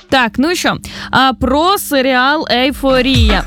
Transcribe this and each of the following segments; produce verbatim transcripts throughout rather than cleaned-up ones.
Так, ну що, а про серіал «Ейфорія».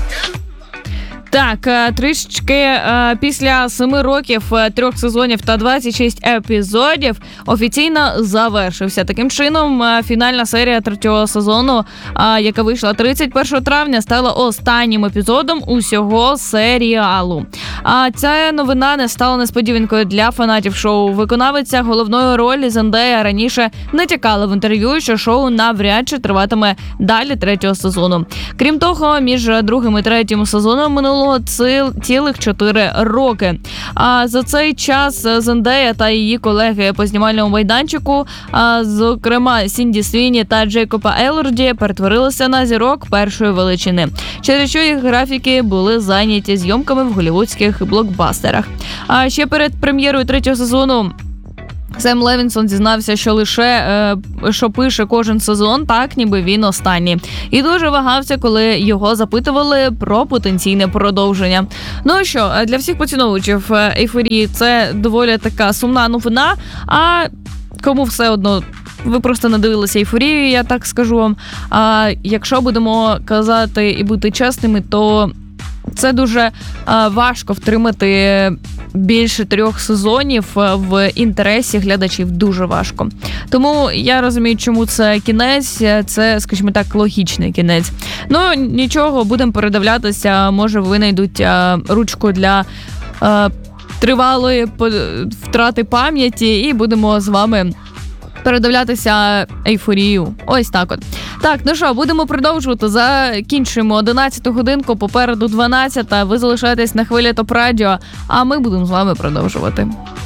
Так, трішечки після семи років, трьох сезонів та двадцять шість епізодів офіційно завершився. Таким чином, фінальна серія третього сезону, яка вийшла тридцять першого травня, стала останнім епізодом усього серіалу. А ця новина не стала несподіванкою для фанатів шоу. Виконавиця головної ролі Зендея раніше не тікала в інтерв'ю, що шоу навряд чи триватиме далі третього сезону. Крім того, між другим і третім сезоном минулого цілих чотири роки. А за цей час Зендея та її колеги по знімальному майданчику, а, зокрема Сінді Свіні та Джейкоба Елорді, перетворилися на зірок першої величини, через що їх графіки були зайняті зйомками в голлівудських блокбастерах. А ще перед прем'єрою третього сезону Сем Левінсон зізнався, що лише е, що пише кожен сезон, так ніби він останній. І дуже вагався, коли його запитували про потенційне продовження. Ну що, для всіх поціновувачів «Ейфорії» це доволі така сумна новина, а кому все одно ви просто не дивилися «Ейфорію», я так скажу вам. А якщо будемо казати і бути чесними, то це дуже а, важко втримати більше трьох сезонів в інтересі глядачів, дуже важко. Тому я розумію, чому це кінець, це, скажімо так, логічний кінець. Ну, нічого, будемо передивлятися, може винайдуть а, ручку для а, тривалої втрати пам'яті і будемо з вами передивлятися «Ейфорію». Ось так от. Так, ну що, будемо продовжувати. Закінчуємо одинадцяту годинку, попереду дванадцята. Ви залишаєтесь на хвилі ТОП Радіо, а ми будемо з вами продовжувати.